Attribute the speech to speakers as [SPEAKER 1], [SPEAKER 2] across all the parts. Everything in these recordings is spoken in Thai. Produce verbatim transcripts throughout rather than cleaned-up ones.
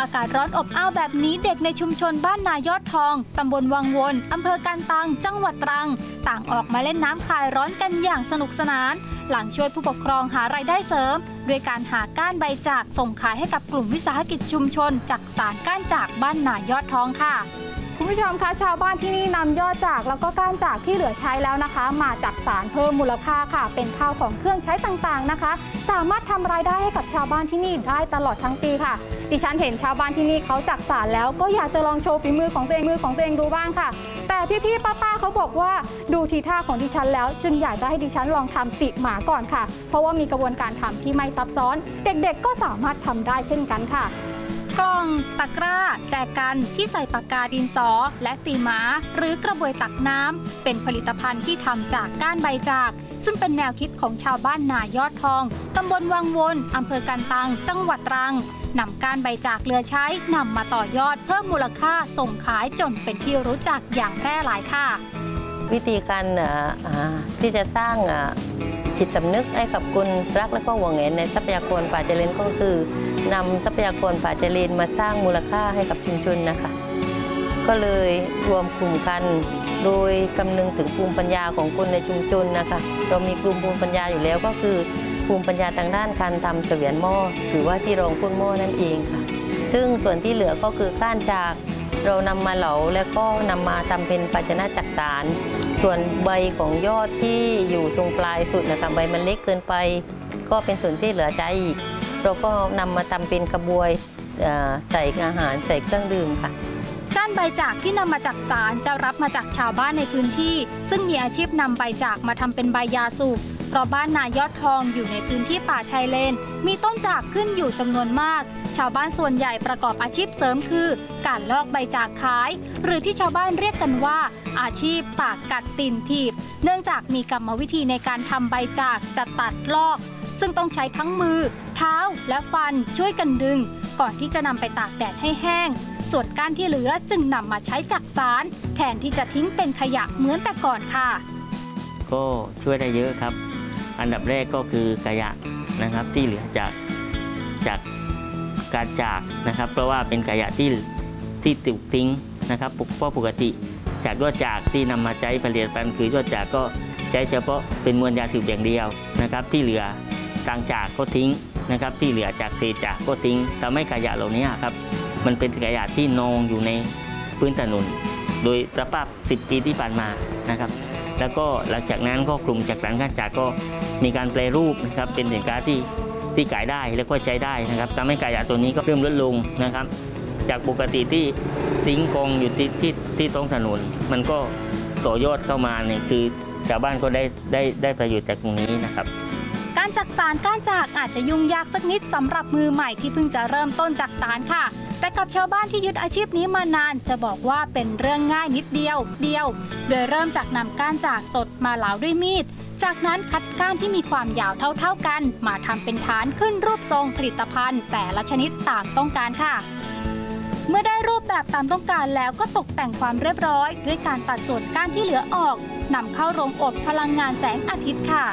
[SPEAKER 1] ากาศร้อนอบอ้าวแบบนี้เด็กในชุมชนบ้านนายอดทองตำบลวังวนอำเภอกันตังจังหวัดตรังต่างออกมาเล่นน้ำคลายร้อนกันอย่างสนุกสนานหลังช่วยผู้ปกครองหารายได้เสริมด้วยการหาก้านใบจากส่งขายให้กับกลุ่มวิสาหกิจชุมชนจักสานก้านจากบ้านนายอดทองค่ะคุณผู้ชมคะชาวบ้านที่นี่นำยอดจากแล้วก็ก้านจากที่เหลือใช้แล้วนะคะมาจักสานเพิ่มมูลค่าค่ะเป็นข้าวของเครื่องใช้ต่างๆนะคะสามารถทำรายได้ให้กับชาวบ้านที่นี่ได้ตลอดทั้งปีค่ะดิฉันเห็นชาวบ้านที่นี่เขาจักสานแล้วก็อยากจะลองโชว์ฝีมือของตัวเองมือของตัวเองดูบ้างค่ะแต่พี่ๆป้าๆเขาบอกว่าดูทีท่าของดิฉันแล้วจึงอยากจะให้ดิฉันลองทำติหมาก่อนค่ะเพราะว่ามีกระบวนการทำที่ไม่ซับซ้อนเด็กๆก็สามารถทำได้เช่นกันค่ะกล่องตะกร้าแจกันที่ใส่ปากกาดินสอและตีหมาหรือกระบวยตักน้ำเป็นผลิตภัณฑ์ที่ทำจากก้านใบจากซึ่งเป็นแนวคิดของชาวบ้านนายอดทองตำบลวังวนอำเภอกันตังจังหวัดตรังนำก้านใบจากเหลือใช้นำมาต่อยอดเพิ่มมูลค่าส่งขายจนเป็นที่รู้จักอย่างแพร่หลายค่ะ
[SPEAKER 2] วิธีการที่จะสร้างจิตสำนึกให้กับคนรักและก็หวงแหนในทรัพยากรป่าชายเลนก็คือนำทรัพยากรป่าชายเลนมาสร้างมูลค่าให้กับชุมชนนะคะก็เลยรวมกลุ่มกันโดยคำนึงถึงภูมิปัญญาของคนในชุมชนนะคะเรามีกลุ่มภูมิปัญญาอยู่แล้วก็คือภูมิปัญญาทางด้านการทำเสวียนหม้อหรือว่าที่รองก้นหม้อนั่นเองค่ะซึ่งส่วนที่เหลือก็คือก้านจากเรานำมาเหลาแล้วก็นำมาทำเป็นภาชนะจักสานส่วนใบของยอดที่อยู่ตรงปลายสุดนะคะใบมันเล็กเกินไปก็เป็นส่วนที่เหลือใช้อีกเราก็นำมาทำเป็นกระบวยใส่อาหารใส่เครื่องดื่มค่ะ
[SPEAKER 1] ก้านใบจากที่นำมาจักสานจะรับมาจากชาวบ้านในพื้นที่ซึ่งมีอาชีพนำใบจากมาทำเป็นใบยาสูบเพราะบ้านนายอดทองอยู่ในพื้นที่ป่าชายเลนมีต้นจากขึ้นอยู่จำนวนมากชาวบ้านส่วนใหญ่ประกอบอาชีพเสริมคือการลอกใบจากขายหรือที่ชาวบ้านเรียกกันว่าอาชีพปากกัดตีนถีบเนื่องจากมีกรรมวิธีในการทำใบจากจะตัดลอกซึ่งต้องใช้ทั้งมือเท้าและฟันช่วยกันดึงก่อนที่จะนำไปตากแดดให้แห้งส่วนก้านที่เหลือจึงนำมาใช้จักสานแทนที่จะทิ้งเป็นขยะเหมือนแต่ก่อนค่ะ
[SPEAKER 3] ก็ช่วยได้เยอะครับอันดับแรกก็คือขยะนะครับที่เหลือจากจากการจากนะครับเพราะว่าเป็นขยะที่ที่ถูกทิ้งนะครับเพราะปกติจากยอดจากที่นำมาใช้ผลิตภัณฑ์คือยอดจากก็ใช้เฉพาะเป็นมวลยาสูบอย่างเดียวนะครับที่เหลือต่างจากก็ทิ้งนะครับที่เหลือจากเศษจากก็ทิ้งทำให้ขยะเหล่านี้ครับมันเป็นขยะที่นองอยู่ในพื้นถนนโดยสภาพสิบปีที่ผ่านมานะครับแล้วก็หลังจากนั้นก็กลุ่มจักสานก้านจากก็มีการแปรรูปนะครับเป็นสินค้าที่ที่ขายได้และก็ใช้ได้นะครับทำให้ขยะตัวนี้ก็เริ่มลดลงนะครับจากปกติที่ทิ้งกองอยู่ที่ที่ที่ท้องถนนมันก็ต่อยอดเข้ามาเนี่ยคือชาวบ้านก็ได้ได้ได้ประโยชน์จากตรงนี้นะครับ
[SPEAKER 1] การจักสานก้านจากอาจจะยุ่งยากสักนิดสำหรับมือใหม่ที่เพิ่งจะเริ่มต้นจักสานค่ะแต่กับชาวบ้านที่ยึดอาชีพนี้มานานจะบอกว่าเป็นเรื่องง่ายนิดเดียวเดียวโดยเริ่มจากนำก้านจากสดมาเหลาด้วยมีดจากนั้นคัดก้านที่มีความยาวเท่าๆกันมาทำเป็นฐานขึ้นรูปทรงผลิตภัณฑ์แต่ละชนิดตามต้องการค่ะเมื่อได้รูปแบบตามต้องการแล้วก็ตกแต่งความเรียบร้อยด้วยการตัดส่วนก้านที่เหลือออกนำเข้าโรงอบพลังงานแสงอาทิตย์ค่ะ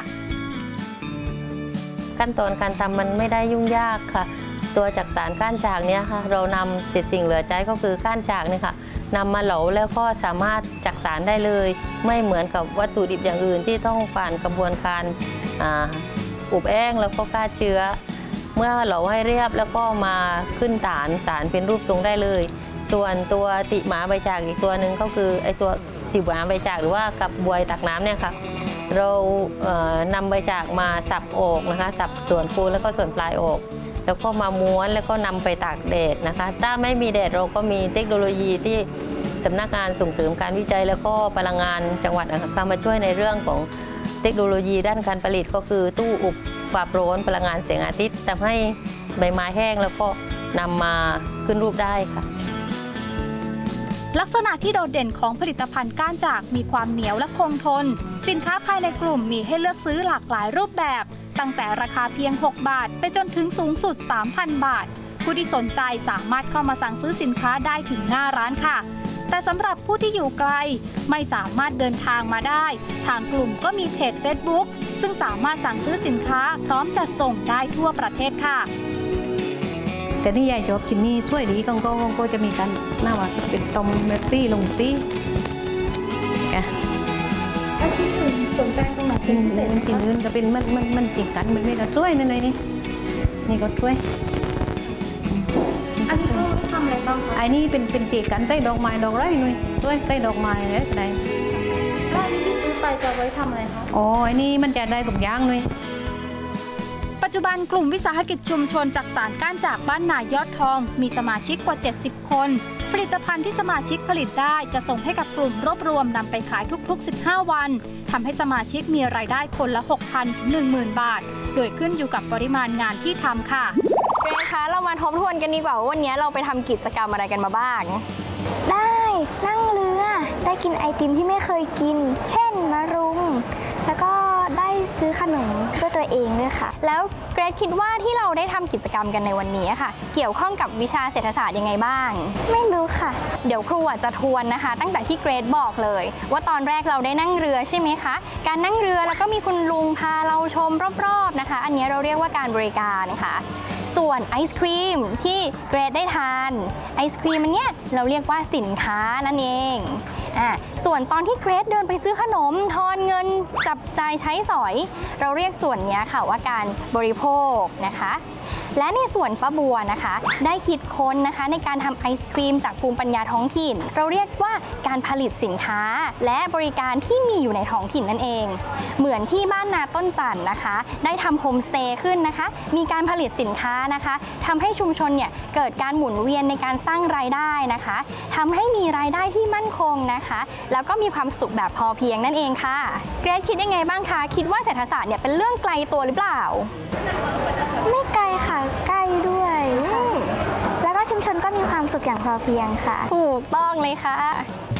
[SPEAKER 2] ขั้นตอนการทำมันไม่ได้ยุ่งยากค่ะตัวจักสานก้านจากเนี่ยค่ะเรานำเศษสิ่งเหลือใช้ก็คือก้านจากเนี่ยค่ะนำมาเหลาแล้วก็สามารถจักสานได้เลยไม่เหมือนกับวัตถุดิบอย่างอื่นที่ต้องผ่านกระบวนการอบแห้งแล้วก็ฆ่าเชื้อเมื่อเหลาให้เรียบแล้วก็มาขึ้นฐานสารเป็นรูปทรงได้เลยส่วนตัวติหมาใบจากอีกตัวหนึ่งก็คือไอตัวติหมาใบจากหรือว่ากับบวยตักน้ำเนี่ยค่ะเราเอ่อนำใบจากมาสับออกนะคะสับส่วนฟูแล้วก็ส่วนปลายออกแล้วก็มาม้วนแล้วก็นำไปตากแดดนะคะถ้าไม่มีแดดเราก็มีเทคโนโลยีที่สำนักงานส่งเสริมการวิจัยแล้วก็พลังงานจังหวัดนะคะมาช่วยในเรื่องของเทคโนโลยีด้านการผลิตก็คือตู้อบความร้อนพลังงานแสงอาทิตย์ทำให้ใบไม้แห้งแล้วก็นำมาขึ้นรูปได้ค่ะ
[SPEAKER 1] ลักษณะที่โดดเด่นของผลิตภัณฑ์ก้านจากมีความเหนียวและคงทนสินค้าภายในกลุ่มมีให้เลือกซื้อหลากหลายรูปแบบตั้งแต่ราคาเพียงหกบาทไปจนถึงสูงสุด สามพัน บาทผู้ที่สนใจสามารถเข้ามาสั่งซื้อสินค้าได้ถึงหน้าร้านค่ะแต่สำหรับผู้ที่อยู่ไกลไม่สามารถเดินทางมาได้ทางกลุ่มก็มีเพจ เฟซบุ๊ก ซึ่งสามารถสั่งซื้อสินค้าพร้อมจัดส่งได้ทั่วประเทศค่ะ
[SPEAKER 4] แต่นี่ยายชอบชิ้นนี้สวยดีก็ก็ก็จะมีกันหน้าว่าเป็นตอมเมตตี้ลงตี้แก
[SPEAKER 1] แล้วที่อื่นสนใจตรงไหน
[SPEAKER 4] จริงจริงจริงอื่นก็เป็นมันมันมันจิกกันมันไม่ก็ช่วยนั่นเลยนี่นี่ก็ช่วย
[SPEAKER 1] อันนี้เขาทำอะไรบ้างคะ
[SPEAKER 4] ไอ้นี่เป็นเป็นจิกกันใต้ดอกไม้ดอกไรหน่อยช่วยใต้ดอกไม้อะไรก็ได้
[SPEAKER 1] แล้วอันนี้ที่ซื้อไปจะไว้ทำอะไรคะ
[SPEAKER 4] อ๋อไอ้นี่มันจะได้ทุกอย่างเลย
[SPEAKER 1] ปัจจุบันกลุ่มวิสาหกิจชุมชนจักสานก้านจากบ้านนายอดทอง มีสมาชิกกว่า เจ็ดสิบ คน ผลิตภัณฑ์ที่สมาชิกผลิตได้จะส่งให้กับกลุ่มรวบรวมนำไปขายทุกๆ สิบห้า วันทำให้สมาชิกมีรายได้คนละ หกพัน ถึง หนึ่งหมื่น บาท โดยขึ้นอยู่กับปริมาณงานที่ทำค่ะ
[SPEAKER 5] เกรซคะเรามาทบทวนกันดีกว่าว่าวันนี้เราไปทำกิจกรรมอะไรกันมาบ้าง
[SPEAKER 6] ได้นั่งเรือได้กินไอติมที่ไม่เคยกิน เช่นมะรุม แล้วก็ได้ซื้อขนมด้วยตัวเองด้วยค่ะ
[SPEAKER 5] แล้วเกรซคิดว่าที่เราได้ทำกิจกรรมกันในวันนี้ค่ะ เกี่ยวข้องกับวิชาเศรษฐศาสตร์ยังไงบ้าง
[SPEAKER 6] ไม่รู้ค่ะ
[SPEAKER 5] เดี๋ยวครูอาจจะทวนนะคะ ตั้งแต่ที่เกรซบอกเลย ว่าตอนแรกเราได้นั่งเรือใช่ไหมคะการนั่งเรือแล้วก็มีคุณลุงพาเราชมรอบๆนะคะ อันนี้เราเรียกว่าการบริการค่ะส่วนไอศครีมที่เกรซได้ทานไอศครีมอันเนี้ยเราเรียกว่าสินค้านั่นเองอ่าส่วนตอนที่เกรซเดินไปซื้อขนมทอนเงินจับจ่ายใช้สอย เราเรียกส่วนนี้ค่ะว่าการบริโภคนะคะและในส่วนป้าบัวนะคะได้คิดค้นนะคะในการทำไอศครีมจากภูมิปัญญาท้องถิ่น เราเรียกว่าการผลิตสินค้าและบริการที่มีอยู่ในท้องถิ่นนั่นเองเหมือนที่บ้านนาต้นจันทร์นะคะได้ทำโฮมสเตย์ขึ้นนะคะมีการผลิตสินค้านะคะทำให้ชุมชนเนี่ยเกิดการหมุนเวียนในการสร้างรายได้นะคะทำให้มีรายได้ที่มั่นคงนะคะแล้วก็มีความสุขแบบพอเพียงนั่นเองค่ะเกรซคิดยังไงบ้างคะคิดว่าเศรษฐศาสตร์เนี่ยเป็นเรื่องไกลตัวหรือเปล่า
[SPEAKER 6] ไม่ไกลค่ะใกล้ด้วยค่ะแล้วก็ชุมชนก็มีความสุขอย่างพอเพียงค่ะ
[SPEAKER 5] ถูกต้องเลยค่ะ